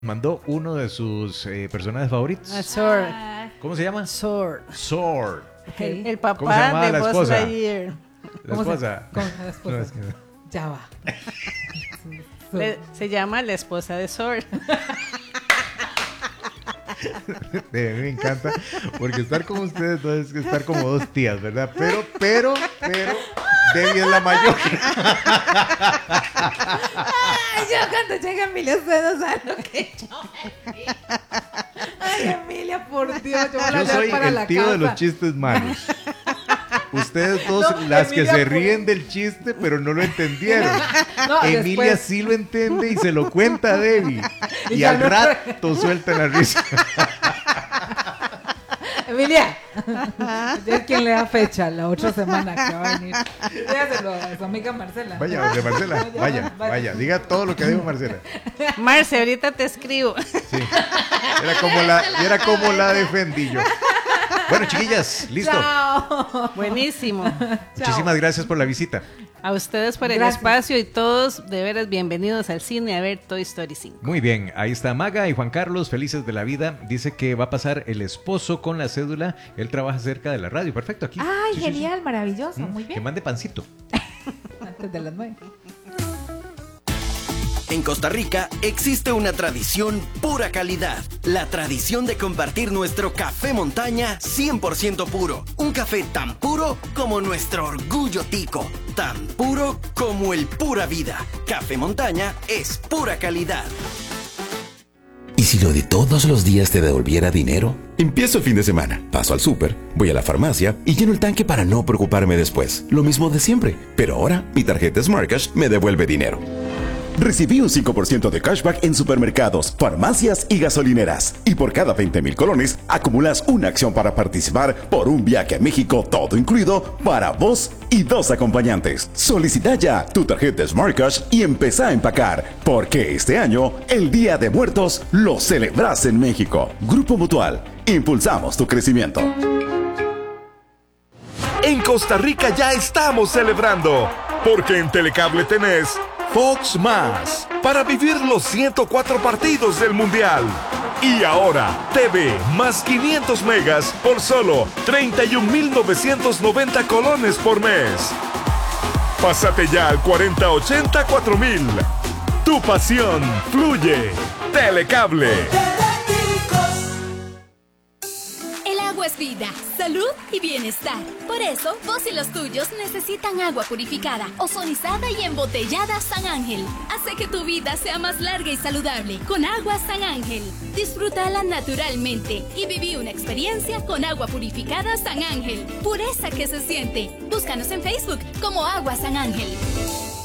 Mandó uno de sus personajes favoritos. Sword. ¿Cómo se llama? Sword. Sword. Okay. El ¿Cómo se llamaba papá de la Buzz esposa? Lightyear. La esposa. ¿Cómo la esposa? No, es que no. Ya va. Se llama la esposa de Sword. Me encanta, porque estar con ustedes no es que estar como dos tías, ¿verdad? Pero, Debbie es la mayor. Ay, yo cuando llega Emilia, ustedes no saben lo que yo me río. Ay, Emilia, por Dios, yo voy a Yo hablar soy para el la tío casa. de los chistes malos. Ustedes dos, No, las Emilia, que se por- ríen del chiste, pero no lo entendieron. No, Emilia después- sí lo entiende y se lo cuenta a Debbie. Y Y ya al no- rato suelta la risa. Emilia, ya es quien le da fecha la otra semana que va a venir. Dígaselo a su amiga Marcela. Vaya, donde Marcela, vaya. Diga todo lo que dijo Marcela. Marce, ahorita te escribo. Sí. Era como la defendí yo. Bueno, chiquillas, listo. Chao. Buenísimo. Muchísimas gracias por la visita. A ustedes por el Gracias. espacio y todos de veras bienvenidos al cine a ver Toy Story 5. Muy bien, ahí está Maga y Juan Carlos, felices de la vida. Dice que va a pasar el esposo con la cédula. Él trabaja cerca de la radio. Perfecto, aquí. Ay, Sí, sí, genial, maravilloso, sí. muy Que bien. mande pancito. Antes de las 9. En Costa Rica existe una tradición pura calidad. La tradición de compartir nuestro café montaña 100% puro. Un café tan puro como nuestro orgullo tico. Tan puro como el pura vida. Café montaña es pura calidad. ¿Y si lo de todos los días te devolviera dinero? Empiezo el fin de semana, paso al súper, voy a la farmacia y lleno el tanque para no preocuparme después. Lo mismo de siempre, pero ahora mi tarjeta SmartCash me devuelve dinero. Recibí un 5% de cashback en supermercados, farmacias y gasolineras. Y por cada 20,000 colones, acumulas una acción para participar por un viaje a México, todo incluido, para vos y 2 acompañantes. Solicita ya tu tarjeta SmartCash y empezá a empacar, porque este año, el Día de Muertos, lo celebras en México. Grupo Mutual, impulsamos tu crecimiento. En Costa Rica ya estamos celebrando, porque en Telecable tenés Fox Más para vivir los 104 partidos del Mundial. Y ahora, TV más 500 megas por solo 31,990 colones por mes. Pásate ya al 4080-4000. Tu pasión fluye. Telecable. El agua es vida, salud y bienestar. Por eso, vos y los tuyos necesitan agua purificada, ozonizada y embotellada San Ángel. Hace que tu vida sea más larga y saludable con agua San Ángel. Disfrútala naturalmente y viví una experiencia con agua purificada San Ángel. Pureza que se siente. Búscanos en Facebook como Agua San Ángel.